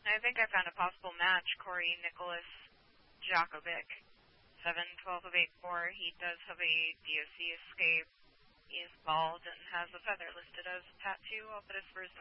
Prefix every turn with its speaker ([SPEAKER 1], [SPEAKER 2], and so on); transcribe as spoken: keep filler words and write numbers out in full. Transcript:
[SPEAKER 1] I think I found a possible match. Corey Nicholas Jakovic, seven twelve of eight four. He does have a D O C escape. He is bald and has a feather listed as tattoo. I'll put his first